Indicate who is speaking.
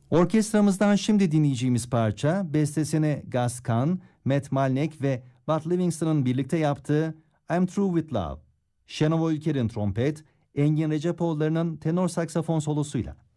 Speaker 1: Orkestramızdan şimdi dinleyeceğimiz parça, bestesini Gus Kahn, Matt Malnek ve Bud Livingston'ın birlikte yaptığı I'm Through With Love. Şenol Ülker'in trompet, Engin Recepoğulları'nın tenor saksafon solosuyla.